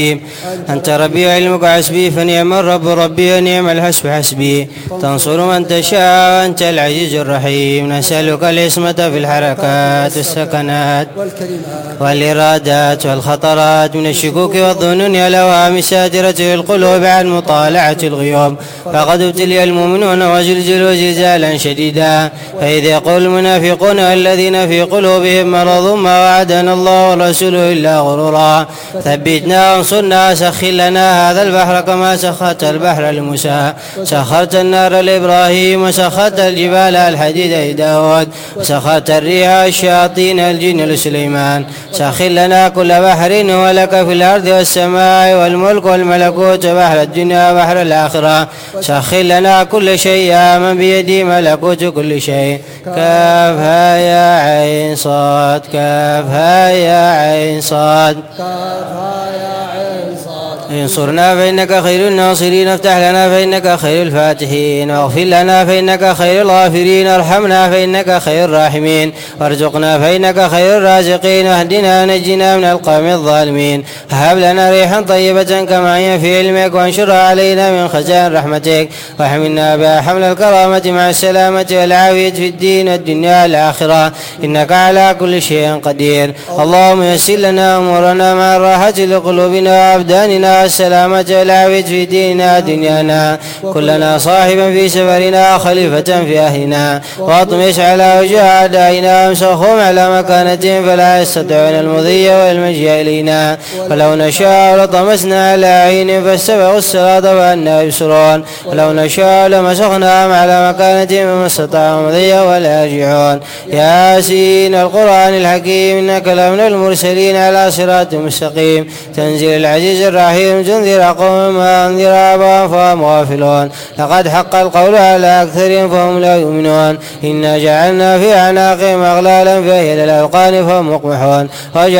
أنت ربي وعلمك حسبي، فنعم الرب ربي ونعم الحسب حسبي. تنصر من تشاء وأنت العزيز الرحيم. نسألك العصمة في الحركات والسكنات والإرادات والخطرات من الشكوك والظنون والأوهام الساترة للقلوب عن مطالعة الغيوم. فقد ابتلي المؤمنون وزلزلوا زلزالا شديدا، فإذ يقول المنافقون والذين في قلوبهم مرض ما وعدنا الله ورسوله إلا غرورا. ثبتنا وانصرنا، سخر لنا هذا البحر كما سخرت البحر لموسى، سخرت النار لإبراهيم، وسخرت الجبال الحديد لداود، وسخرت الريح والشياطين الجن لسليمان. سخر لنا كل بحر ولك في الأرض والسماء والملك والملكوت، بحر الدنيا بحر الآخرة. سخر لنا كل شيء يا من بيدي ملكوت كل شيء. كافها يا عين صاد، كافها يا عين صاد. انصرنا فإنك خير الناصرين، افتح لنا فإنك خير الفاتحين، واغفر لنا فإنك خير الغافرين، ارحمنا فإنك خير الراحمين، وارزقنا فإنك خير الرازقين، واهدنا ونجنا من القوم الظالمين. هب لنا ريحا طيبة كما هي في علمك، وانشرها علينا من خزائن رحمتك، واحملنا بها حمل الكرامة مع السلامة والعافية في الدين والدنيا والآخرة، إنك على كل شيء قدير. اللهم يسر لنا أمورنا مع الراحة لقلوبنا وأبداننا والسلامة والعافية في ديننا ودنيانا. كلنا صاحبا في سفرنا وخليفة في أهلنا، واطمس على وجه أعدائنا وامسخهم على مكانتهم فلا يستطيعون المضي والمجيء إلينا. ولو نشاء لطمسنا على عينهم فاستبقوا الصراط فأنا يبصرون، ولو نشاء لمسخناهم على مكانتهم فما استطاعوا مضي ولا يرجعون. ياسين القرآن الحكيم، إنك لمن المرسلين على صراط مستقيم. تنزيل العزيز الرحيم، تنذر قوم ما أنذر آباءهم فهم غافلون. لقد حق القول على أكثرهم فهم لا يؤمنون. إنا جعلنا في أعناقهم أغلالا فهي للأذقان فهم مقمحون.